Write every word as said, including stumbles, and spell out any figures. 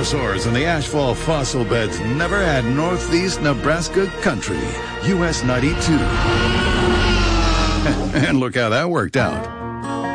dinosaurs and the ashfall fossil beds never had Northeast Nebraska country. U S ninety-two. And look how that worked out.